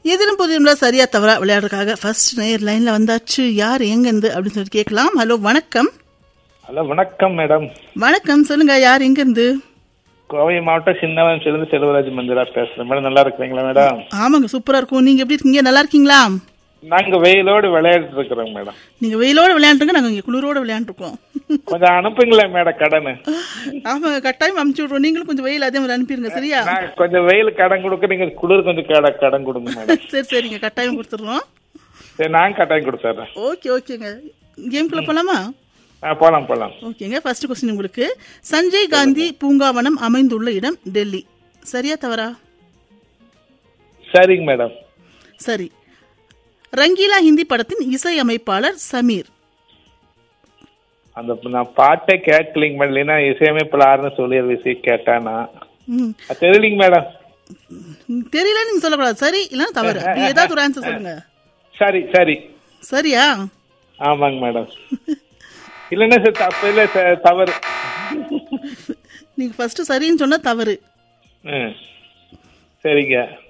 எதிரும் புதியும்ல சரியா தவறா விளையாடுறதுக்காக ஃபர்ஸ்ட் நேர் லைன்ல வந்தாச்சு. யார் எங்க இருந்து அப்படின்னு சொல்லி கேட்கலாம். ஹலோ வணக்கம். ஹலோ வணக்கம் மேடம். வணக்கம், சொல்லுங்க யார் எங்க இருந்து? கோவை மாவட்டம் சின்னவன்சிலிருந்து செல்வராஜ் மந்திரா பேசுறேன் மேடம். நல்லா இருக்கிறீங்களா மேடம்? ஆமாங்க, சூப்பரா இருக்கும். நீங்க எப்படி இருக்கீங்க? நல்லா இருக்கீங்களா? நாங்க வெயிலோடு விளையாடிட்டு இருக்கிறோம் மேடம். நீங்க வெயிலோட விளையாண்டுருங்க, நாங்க இங்க குளிரோட விளையாண்டுருக்கோம். கொஞ்சம் அனுப்புங்களேன் மேடம் கடனு. ஆமாங்க, கட்டாயம் அனுப்பிச்சு விடுறோம். நீங்களும் கொஞ்சம் வெயில் அதே மாதிரி அனுப்பிடுங்க, சரியா? கொஞ்சம் வெயில் கடன் கொடுக்க, நீங்க குளிர் கொஞ்சம் கடன் கொடுங்க மேடம். சரி சரிங்க, கட்டாயம் கொடுத்துடுறோம். சரி, நான் கட்டாயம் கொடுத்துறேன். ஓகே ஓகேங்க, கேம்குள்ள போலாமா? போலாம் போலாம். ஓகேங்க, ஃபர்ஸ்ட் கொஸ்டின் உங்களுக்கு. சஞ்சய் காந்தி பூங்காவனம் அமைந்துள்ள இடம் டெல்லி. சரியா தவறா? சரிங்க மேடம். சரி. ரங்கீலா ஹிந்தி படத்தின் இசையமைப்பாளர் சமீர். அந்த நான் பாட்டே கேட்கலிங்க மேடம், இல்லைன்னா இசையமைப்பாளர்னு சொல்லி விஷயம் கேட்டானா தெரியலிங்க மேடம். தெரியல நீங்க சொல்லக்கூடாது. சரி இல்லைன்னா தவறு, ஏதாவது ஒரு ஆன்சர் சொல்லுங்க. சரி சரி. சரியா? ஆமாங்க மேடம். இல்லைன்னா சார் தப்பு இல்லை சார், தவறு. நீங்க ஃபர்ஸ்ட் சரின்னு சொன்னா தவறு. சரிங்க.